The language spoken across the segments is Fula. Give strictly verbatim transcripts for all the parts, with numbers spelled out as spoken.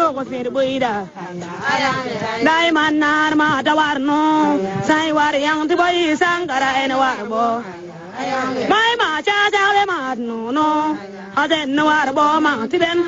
ko fer boida dai man nar ma dawarno sai war yang ti boy sangara en warbo mai ma cha cha le ma no no aden warbo ma ti ben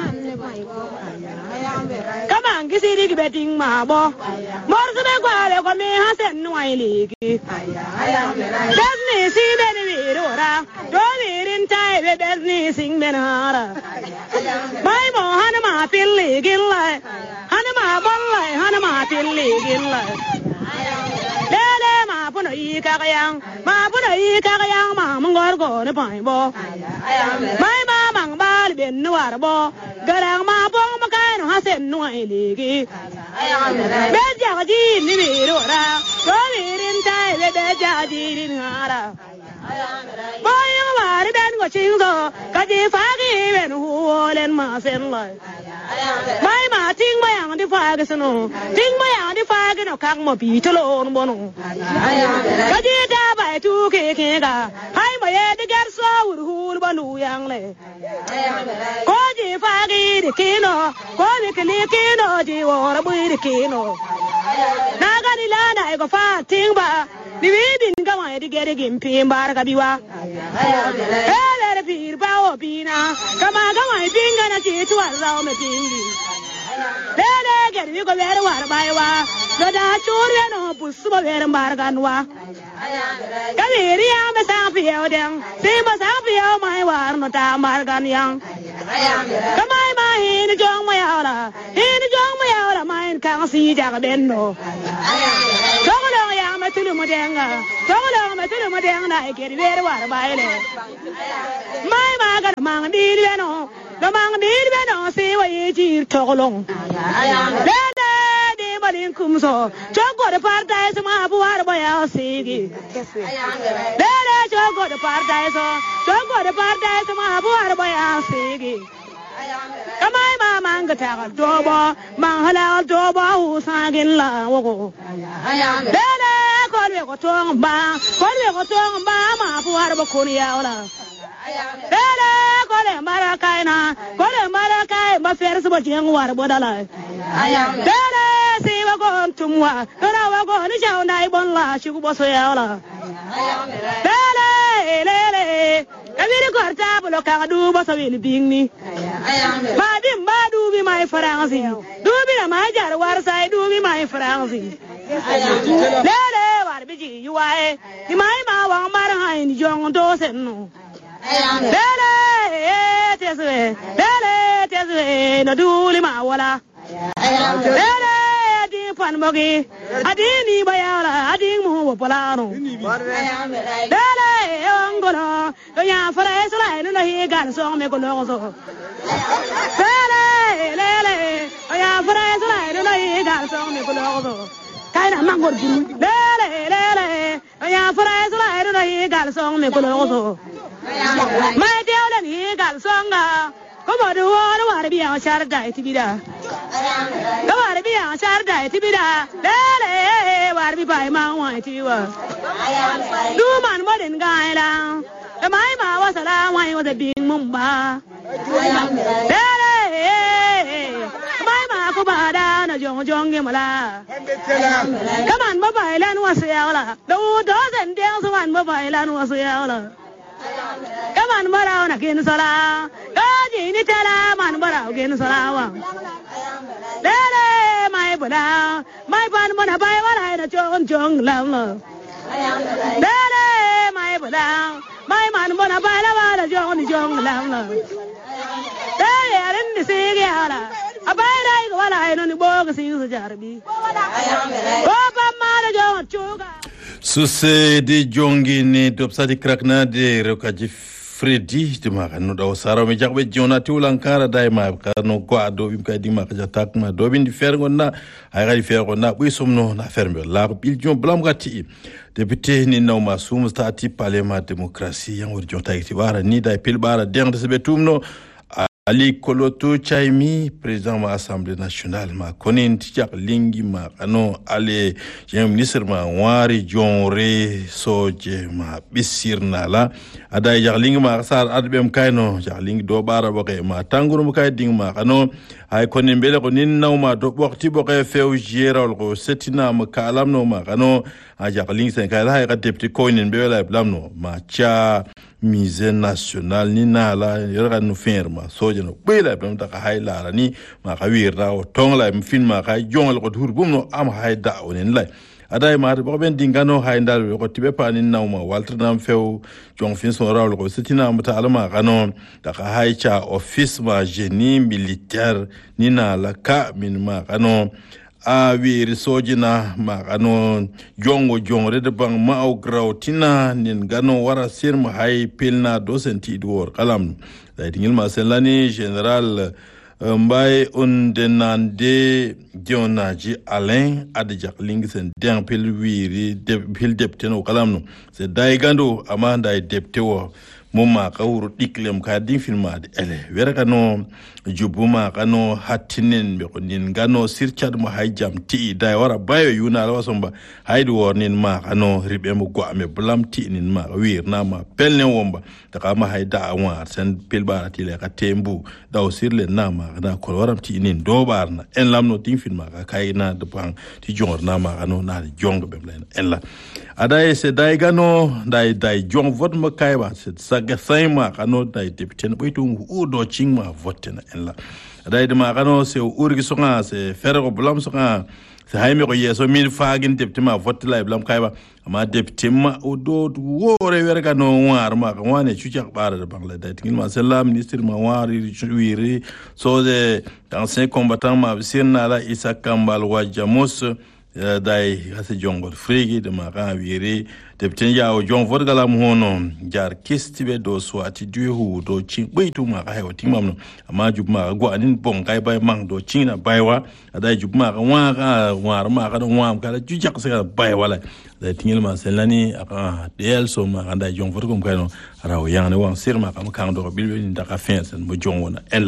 Kamang kisiri kibeting mabo morsu be kwale ko mi hasen nuaili ki desni si ben wirora do wirin tai be desni sing ben hara mai mo hanama pilli gilla hanama bollai hanama pilli gilla lele ma puno yi kakayang ma puno yi kakayang ma mongor ko ne pai bo mai ma mang bal ben nuarbo garang ma bong hasen nuaili ki beja ji ni wirora do wirin tai be beja ji ni hara boy war ben go chingso kaji fagi ben huolen ma sen lai mai ma ting ma yang di fagi sno ting ma yang di fagi no kang mo pi tolon bono kaji da bai tu ke ke ga hai ma ye de gar so ur hur banu yang le ko ji fagi de kino ko ni ke ni kino ji wora bui de kino na ga ni la na go fa ting ba ni bin ga mai de gere gimpi mbar ga biwa ele pir ba o bina kama ga mai binga na ti tu ara o me tingi ele gere wi go wer war bai wa do da churya no busu ba wer mbar ganwa ga ri ya me sa pi o den si ma sa pi o mai war no ta mar gan yang kama ma hin jong ma ya la hin jong ma ya la mai kan si ja ga ben no tulu modenga tolo ma tulu modenga e geri wer war baile mai ma ga mang di di no ga mang di di no se wa ye ji tolong le le di balin kumso jogo de paradise ma bu war ba ya sigi le le jogo de paradise jogo de paradise ma bu war ba ya sigi kamai ma mang ga ta dobo mang hala dobo hu sagin la wo le le kolwe ko tong ba kolwe ko tong ba ma pu har ba kun ya ola dele kole mara kaina kole mara kai ba fer so ba jeng war bo dala dele si wa ko tumwa na wa ko ni jaw nai bon la shi ku bo so ya ola dele lele kabiri ko ta bulo ka du bo so wi bing ni ba dim ba du bi mai faransi du bi na mai jar war sai du bi mai faransi lele war bi ji yuae ni mai ma wa mar hai ni jong do sen no lele teswe lele teswe no du li ma wala lele di pan mogi adi ni bayala adi mu wo polano lele ongolo do ya fara esla no na hi gan so me ko no so lele lele ya fara esla no na hi gan so me ko no so kaina mangor jinu lele lele ya fara esla no na hi gan so me ko no so mai diawla ni gal songa ko modu wona wara biya sharda itibida ko wara biya sharda itibida lele wara bi bai ma wa itiwa du man modin gaila e mai ma wa sala wa wa de bing mumba lele mai ma ko bada na jong jong ge mala kaman mo bai lan wa se yala do do zen diang so man mo bai lan wa se yala kaman marao na kin sala gaji ni tala man marao kin sala wa lele mai bada mai pan mana bai wala na chong chong lam lo lele mai bada mai man mana bai la wala chong chong lam lo lele rin ni se ge ala abai dai wala no ni bo ga si su jarbi ko pa ma na chong chuga Suse di jongi ni dopsadi krakna de rokaji Freddy di maka no daw saro mi jakbe jona ti ulankara dai ma ka no ko ado bim ka di maka jatak ma do bin di fergo na ay ga di fergo na bu somno na ferme la bil jon blam gati député ni no ma sum stati parlement démocratie yang wor jota ti wara ni dai pil bara deng de sebe tumno Ali Koloto Chaimi, président de l'Assemblée nationale, ma konin tijak lingi ma kano ale jem ministre ma wari jonre soje ma bisir nala ada jak lingi ma sar adbem kaino jak lingi do bara boke ma tanguru mu kay ding ma kano ay konin bele konin naw ma do wakti boke few jera ko setina ma kalam no ma kano a jak lingi sen kay hay ka deputy konin bele blamno ma cha mise national ni nala yara no firma soje no bela bam ta hay la ni ma ka wirra o tong la fin ma ka jongol ko dur bum no am hay da onen la aday ma ba ben dingano hay ndal ko tibe pa ni nawma walter nam few jong fin so rawl ko sitina mata alama kano ta ka hay cha office ma génie militaire ni nala ka min ma kano a wiri sojina ma kano jongo jongre de bang ma au grautina nin gano wara sir ma hay pilna do senti dor kalam da tingil ma selani general mbay on denande dionaji alain adjak lingsen den pil wiri de pil depte no kalam no se dai gando amanda depte wo mumma kawru diklem ka din filma de ele wera kano jubuma kano hatinen be ko nin gano sirchad mo hayjam ti dai wara bayo yuna la wasomba haydi wornin ma kano ribe mo go ame blam ti nin ma wir na ma pelne womba ta kama hayda wa sen pilbara ti le ka tembu daw sirle na ma da ko waram ti nin do barna en lamno din filma ka kayina de bang ti jongor na ma kano na jong be blen en la ada se dai gano dai dai jong vot ma kayba se saga sayma kano dai deputy no bitu udo chingma vote na en la ada de ma kano se urgi songa se ferro blam songa se hayme ko yeso min faagin deputy ma vote la blam kayba ama deputy ma udo wore werga no war ma ko wane chucha bara de bangla dai tingil ma sella ministre ma wari wiri so de ancien combattant ma sirna la isa kambal wajamos dai hase jongor frigi de maka wiri deputy yawo jong vodgala mu hono jar kistibe do swati duhu do chin beitu maka hayo timamno ama jubma go anin bon kai bay mang do china baywa adai jubma ka wa ka war ma ka do wa ka jujak se bay wala da tingel ma selani aka del so ma anda jong vodgom kayno raw yang ne wan sirma kam kan do bilbe ni da ka fin sen mo jong wona